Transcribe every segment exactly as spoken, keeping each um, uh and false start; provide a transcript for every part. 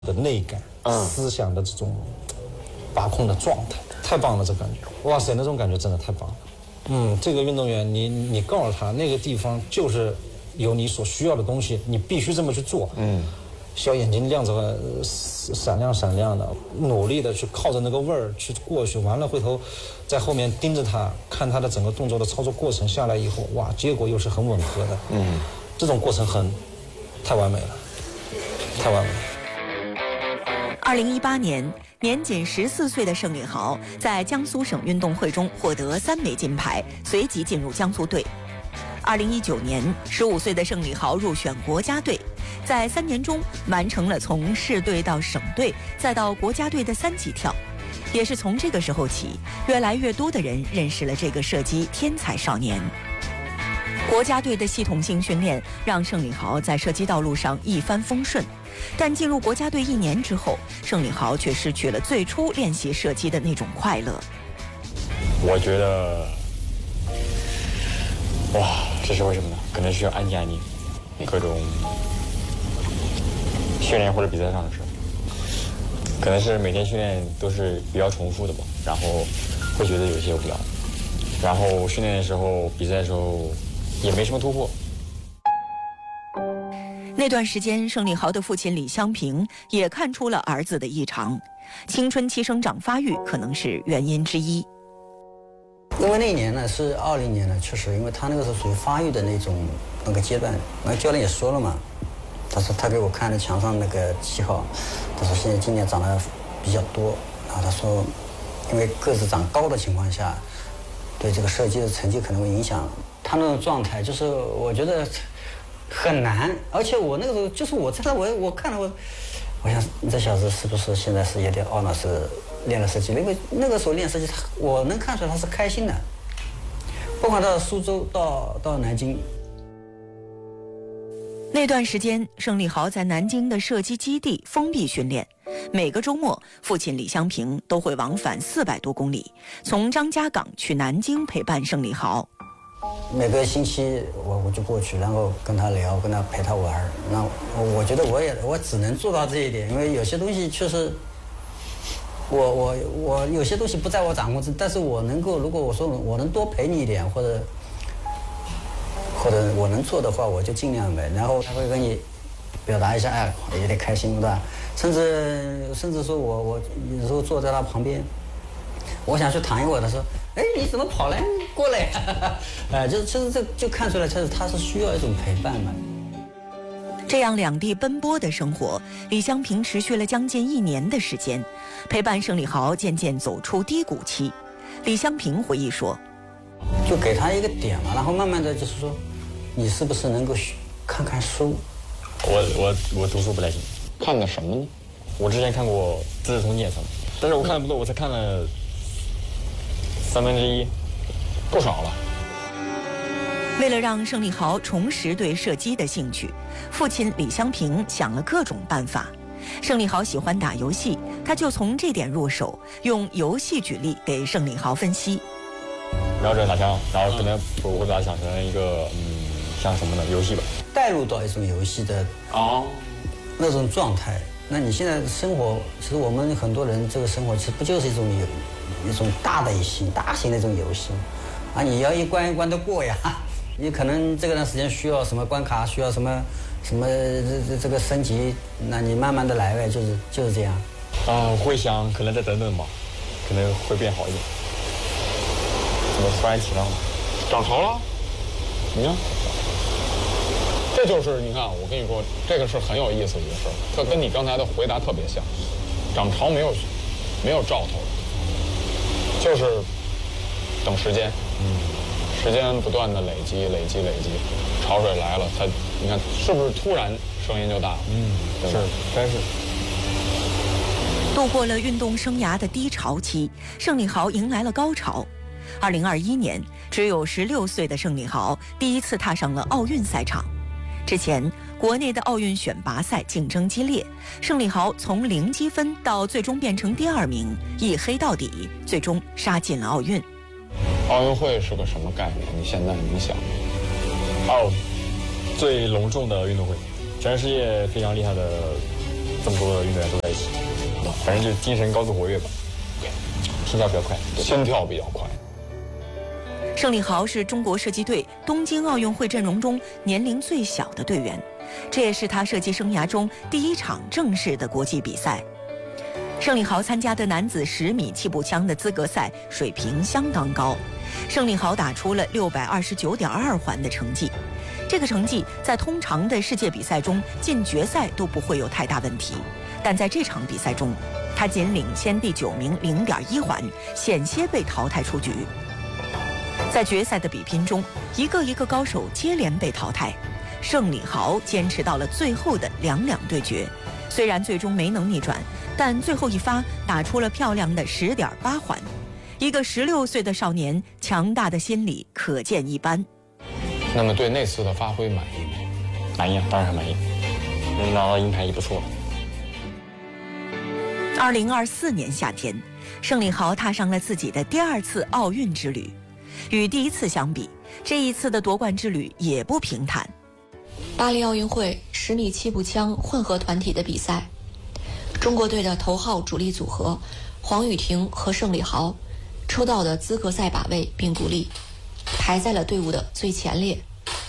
的内感、嗯、思想的这种把控的状态，太棒了，这感觉，哇塞，那种感觉真的太棒了。嗯，这个运动员，你你告诉他那个地方就是有你所需要的东西，你必须这么去做。嗯，小眼睛亮着闪亮闪亮的，努力的去靠着那个味儿去过去，完了回头在后面盯着他，看他的整个动作的操作过程下来以后，哇，结果又是很吻合的。嗯，这种过程很太完美了，太完美了。 二零一八年，年仅十四岁的盛礼豪在江苏省运动会中获得三枚金牌，随即进入江苏队。二零一九年，十五岁的盛礼豪入选国家队，在三年中完成了从市队到省队再到国家队的三级跳。也是从这个时候起，越来越多的人认识了这个射击天才少年。国家队的系统性训练让盛礼豪在射击道路上一帆风顺，但进入国家队一年之后，盛礼豪却失去了最初练习射击的那种快乐。 我觉得，哇，这是为什么呢？可能需要安静安静，各种训练或者比赛上的事，可能是每天训练都是比较重复的吧，然后会觉得有些无聊，然后训练的时候、比赛的时候也没什么突破。 那段时间，盛礼豪的父亲李湘平也看出了儿子的异常，青春期生长发育可能是原因之一。 因为那一年呢是二零年呢，确实因为他那个时候属于发育的那种那个阶段，那教练也说了嘛，他说他给我看了墙上那个记号，他说现在今年长得比较多，然后他说因为个子长高的情况下，对这个射击的成绩可能会影响他那种状态，就是我觉得很难，而且我那个时候就是我在那我我看了我，我想这小子是不是现在是也得懊恼是练了射击，因为那个时候练射击他我能看出来他是开心的，包括到苏州到到南京。 那段时间，盛礼豪在南京的射击基地封闭训练，每个周末，父亲李湘平都会往返四百多公里，从张家港去南京陪伴盛礼豪。 每个星期我我就过去，然后跟他聊，跟他陪他玩。那我我觉得我也我只能做到这一点，因为有些东西确实，我我我有些东西不在我掌控之，但是我能够，如果我说我能多陪你一点，或者或者我能做的话，我就尽量呗。然后他会跟你表达一下，哎，有点开心，对吧？甚至甚至说我我有时候坐在他旁边，我想去躺一会儿，他说，哎，你怎么跑来过来呀？哎，就是其实这就看出来，他是他是需要一种陪伴嘛。 这样两地奔波的生活，李湘平持续了将近一年的时间，陪伴盛礼豪渐渐走出低谷期。李湘平回忆说， 就给他一个点嘛，然后慢慢的就是说，你是不是能够看看书？ 我我我读书不太行。看的什么呢？我之前看过《资治通鉴》什么，但是我看的不多，我才看了三分之一，不少了。 为了让盛礼豪重拾对射击的兴趣，父亲李湘平想了各种办法。盛礼豪喜欢打游戏，他就从这点入手，用游戏举例给盛礼豪分析。 瞄准打枪，然后可能我会把它想成一个嗯，像什么呢？游戏吧， 带入到一种游戏的哦那种状态。那你现在生活，其实我们很多人这个生活其实不就是一种游一种大的一些大型的一种游戏啊？你要一关一关的过呀。你可能这个段时间需要什么关卡，需要什么什么这这这个升级，那你慢慢的来呗，就是就是这样。 啊，我会想可能再等等吧，可能会变好一点。怎么突然提到了？ 涨潮了？ 你看， 这就是你看，我跟你说，这个是很有意思的一个事儿，它跟你刚才的回答特别像。涨潮没有没有兆头，就是等时间。嗯。时间不断的累积，累积，累积，潮水来了，它，你看是不是突然声音就大了？ 嗯，是，真是。 度过了运动生涯的低潮期，盛礼豪迎来了高潮。二零二一年，只有十六岁的盛礼豪第一次踏上了奥运赛场。之前，国内的奥运选拔赛竞争激烈，盛礼豪从零积分到最终变成第二名，一黑到底，最终杀进了奥运。 奥运会是个什么概念？你现在你想？ 哦，最隆重的运动会，全世界非常厉害的这么多的运动员都在一起，反正就是精神高度活跃吧，心跳比较快， 心跳比较快。 盛礼豪是中国射击队东京奥运会阵容中年龄最小的队员，这也是他射击生涯中第一场正式的国际比赛。盛礼豪参加的男子十米气步枪的资格赛水平相当高，盛礼豪打出了六百二十九点二环的成绩，这个成绩在通常的世界比赛中进决赛都不会有太大问题，但在这场比赛中，他仅领先第九名零点一环，险些被淘汰出局。在决赛的比拼中，一个一个高手接连被淘汰，盛礼豪坚持到了最后的两两对决，虽然最终没能逆转，但最后一发打出了漂亮的十点八环。一个十六岁的少年，强大的心理可见一斑。 那么对那次的发挥满意吗？ 满意啊，当然很满意，能拿到银牌也不错。 二零二四年夏天，盛礼豪踏上了自己的第二次奥运之旅。与第一次相比，这一次的夺冠之旅也不平坦。 巴黎奥运会十米气步枪混合团体的比赛，中国队的头号主力组合黄雨婷和盛礼豪抽到的资格赛靶位并不利，排在了队伍的最前列。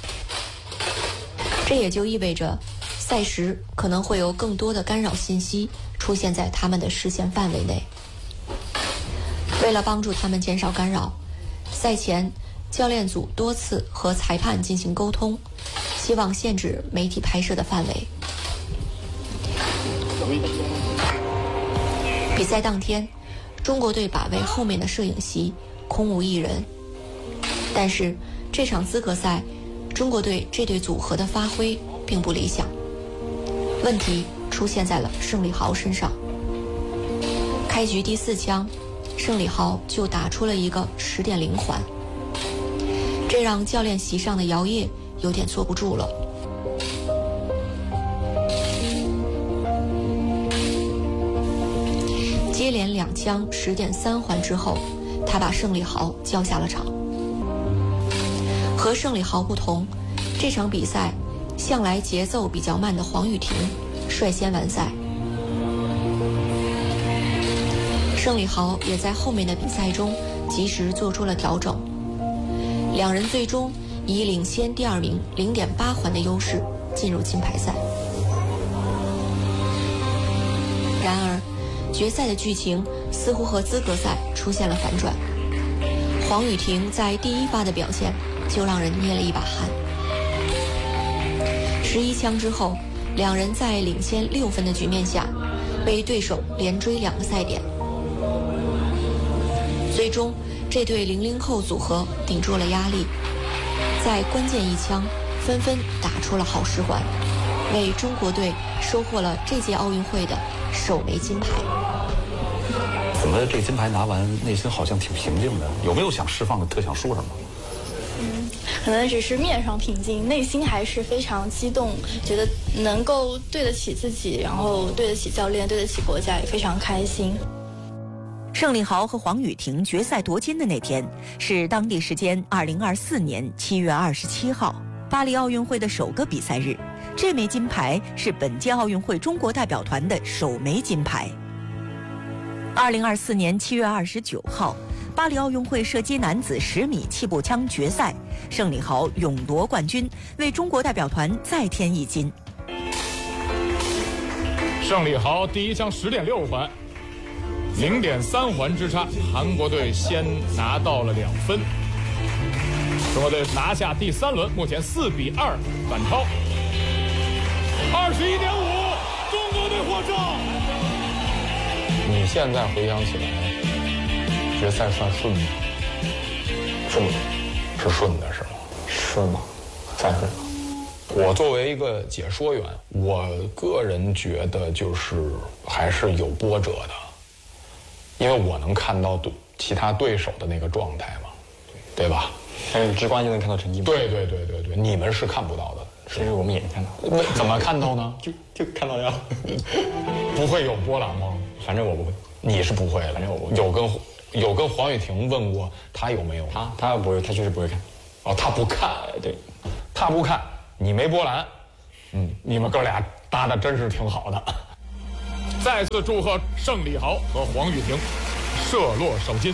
这也就意味着赛时可能会有更多的干扰信息出现在他们的视线范围内。为了帮助他们减少干扰，赛前教练组多次和裁判进行沟通，希望限制媒体拍摄的范围。比赛当天，中国队靶位后面的摄影席空无一人，但是这场资格赛，中国队这对组合的发挥并不理想。问题出现在了盛礼豪身上。开局第四枪，盛礼豪就打出了一个十点零环，这让教练席上的姚烨有点坐不住了。接连两枪十点三环之后，他把盛礼豪叫下了场。和盛礼豪不同，这场比赛向来节奏比较慢的黄雨婷率先完赛。盛礼豪也在后面的比赛中及时做出了调整，两人最终以领先第二名零点八环的优势进入金牌赛。然而，决赛的剧情似乎和资格赛出现了反转。黄雨婷在第一发的表现就让人捏了一把汗。十一枪之后，两人在领先六分的局面下，被对手连追两个赛点。最终，这对零零后组合顶住了压力，在关键一枪纷纷打出了好十环，为中国队收获了这届奥运会的首枚金牌。 怎么这个金牌拿完，内心好像挺平静的？有没有想释放的特想说什么？ 嗯，可能只是面上平静，内心还是非常激动，觉得能够对得起自己，然后对得起教练，对得起国家，也非常开心。 盛礼豪和黄雨婷决赛夺金的那天是当地时间二零二四年七月二十七号，巴黎奥运会的首个比赛日。这枚金牌是本届奥运会中国代表团的首枚金牌。二零二四年七月二十九号，巴黎奥运会射击男子十米气步枪决赛，盛礼豪勇夺冠军，为中国代表团再添一金。 盛礼豪第一枪十点六环。零点三环之差，韩国队先拿到了两分。中国队拿下第三轮，目前四比二反超。二十一点五，中国队获胜。 你现在回想起来，决赛算顺吗？顺，是顺的是吗？是吗？再顺。我作为一个解说员，我个人觉得就是还是有波折的。因为我能看到对其他对手的那个状态嘛，对吧？ 还有直观就能看到成绩吗？ 对对对对对，你们是看不到的， 其实我们也看到。 那怎么看到呢？ 就就看到呀。 不会有波澜吗？ 反正我不会。 你是不会的， 反正我不会。 有跟有跟黄雨婷问过他有没有？ 他他不会，他确实不会看。 哦，他不看， 对， 他不看，你没波澜。嗯，你们哥俩搭的真是挺好的。 再次祝贺盛礼豪和黄玉婷射落首金。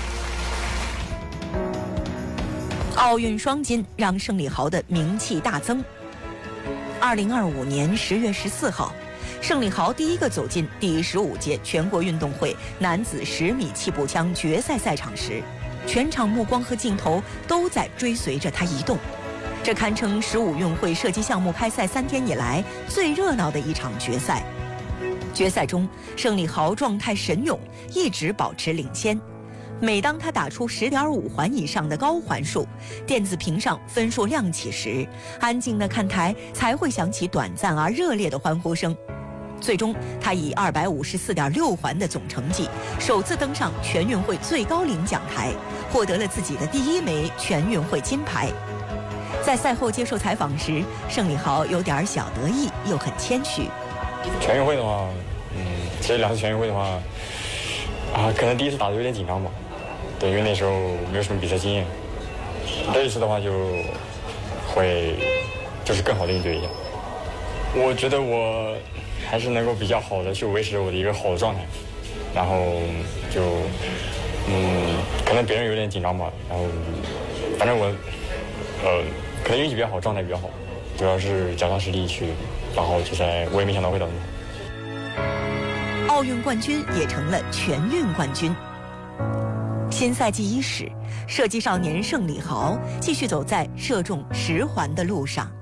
奥运双金让盛礼豪的名气大增。二零二五年十月十四号，盛礼豪第一个走进第十五届全国运动会男子十米气步枪决赛赛场时，全场目光和镜头都在追随着他移动。这堪称十五运会射击项目开赛三天以来最热闹的一场决赛。决赛中，盛礼豪状态神勇，一直保持领先。每当他打出十点五环以上的高环数，电子屏上分数亮起时，安静的看台才会响起短暂而热烈的欢呼声。最终，他以二百五十四点六环的总成绩，首次登上全运会最高领奖台，获得了自己的第一枚全运会金牌。在赛后接受采访时，盛礼豪有点小得意，又很谦虚。 全运会的话，嗯，其实两次全运会的话，啊，可能第一次打的有点紧张吧。对，因为那时候没有什么比赛经验，这一次的话就会就是更好的应对一下。我觉得我还是能够比较好的去维持我的一个好的状态，然后就嗯，可能别人有点紧张吧，然后反正我呃可能运气比较好，状态比较好，主要是脚上实力去打好决赛，我也没想到会打那么好。奥运冠军也成了全运冠军。新赛季伊始，射击少年盛礼豪继续走在射中十环的路上。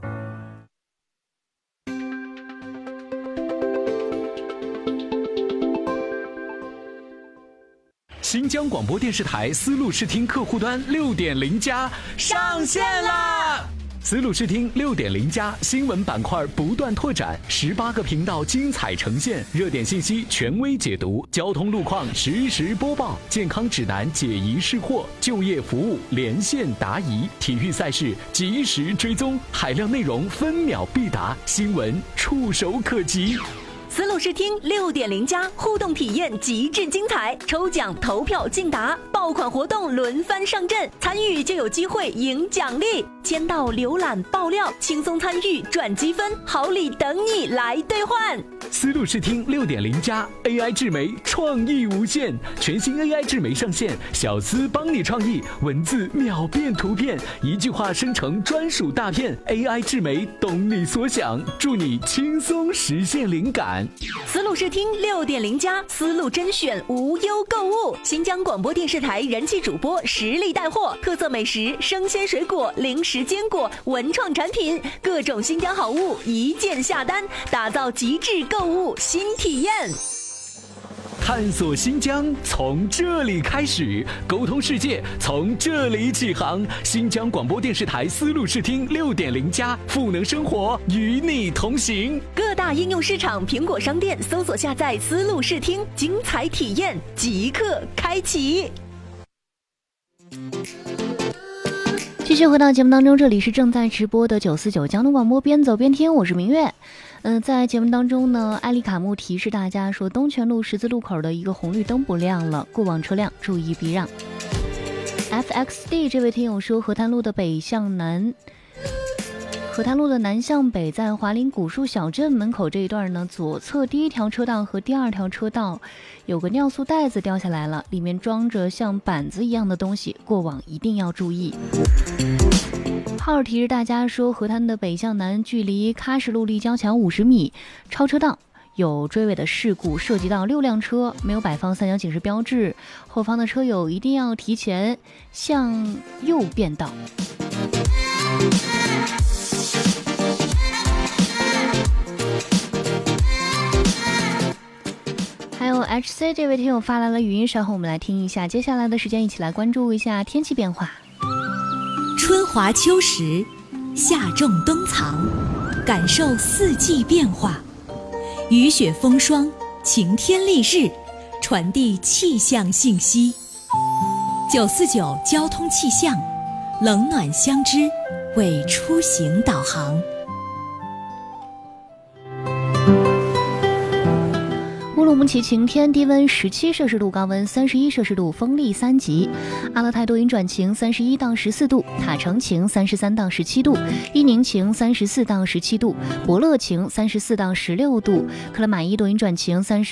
新疆广播电视台丝路视听客户端 六点零 加上线啦！丝路视听 六点零 加新闻板块不断拓展，十八个频道精彩呈现，热点信息权威解读，交通路况实时播报，健康指南解疑释惑，就业服务连线答疑，体育赛事及时追踪，海量内容分秒必达，新闻触手可及。 丝路视听 六点零 加互动体验极致精彩，抽奖投票竞答，爆款活动轮番上阵，参与就有机会赢奖励，签到浏览爆料，轻松参与赚积分，好礼等你来兑换。 丝路视听 六点零 加 A I 智媒创意无限，全新 A I 智媒上线，小丝帮你创意，文字秒变图片，一句话生成专属大片， A I 智媒懂你所想，助你轻松实现灵感。 丝路视听 六点零 加丝路甄选无忧购物，新疆广播电视台人气主播实力带货，特色美食、生鲜水果、零食坚果、文创产品，各种新疆好物一键下单，打造极致购物新体验。 探索新疆从这里开始，沟通世界从这里起航。新疆广播电视台丝路视听 六点零 加赋能生活，与你同行。 各大应用市场、苹果商店搜索下载丝路视听，精彩体验即刻开启。 继续回到节目当中，这里是正在直播的九四九交通广播，边走边听，我是明月。嗯、呃，在节目当中呢，艾丽卡木提示大家说，东泉路十字路口的一个红绿灯不亮了，过往车辆注意避让。F X D 这位听友说，河滩路的北向南，河滩路的南向北，在华林古树小镇门口这一段呢，左侧第一条车道和第二条车道有个尿素袋子掉下来了，里面装着像板子一样的东西，过往一定要注意。浩尔提示大家说，河滩的北向南距离喀什路立交桥五十米，超车道有追尾的事故，涉及到六辆车，没有摆放三角警示标志，后方的车友一定要提前向右变道。还有 H C 这位听友发来了语音，稍后我们来听一下。接下来的时间，一起来关注一下天气变化。 春华秋实，夏种冬藏，感受四季变化。雨雪风霜，晴天丽日，传递气象信息。九四九交通气象，冷暖相知，为出行导航。 乌鲁木齐晴天，低温十七摄氏度，高温三十一摄氏度，风力三级。阿勒泰多云转晴，三十一到十四度；塔城晴，三十三到十七度；伊宁晴，三十四到十七度；博乐晴，三十四到十六度；克拉玛依多云转晴，三十。